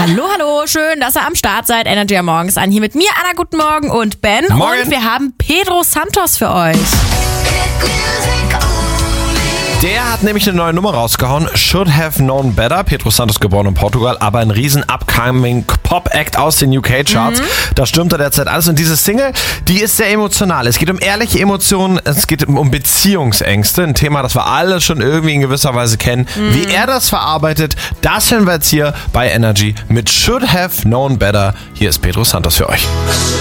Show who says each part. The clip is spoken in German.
Speaker 1: Hallo, hallo, schön, dass ihr am Start seid. Energy am Morgens an. Hier mit mir, Anna, guten Morgen und Ben.
Speaker 2: Morgen.
Speaker 1: Und wir haben Pedro Santos für euch.
Speaker 2: Der hat nämlich eine neue Nummer rausgehauen, Should Have Known Better. Pedro Santos, geboren in Portugal, aber ein riesen upcoming Pop-Act aus den UK-Charts. Da stürmt er derzeit alles. Und diese Single, die ist sehr emotional. Es geht um ehrliche Emotionen, es geht um Beziehungsängste. Ein Thema, das wir alle schon irgendwie in gewisser Weise kennen. Wie er das verarbeitet, das hören wir jetzt hier bei Energy mit Should Have Known Better. Hier ist Pedro Santos für euch.